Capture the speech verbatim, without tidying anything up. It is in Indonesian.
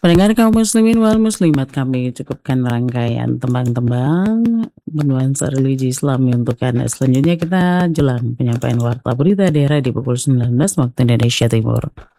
Pendengar kaum muslimin wal muslimat, kami cukupkan rangkaian tembang-tembang bernuansa religi Islami untuk Anda. Selanjutnya kita jelang penyampaian warta berita daerah di pukul sembilan belas waktu Indonesia Timur.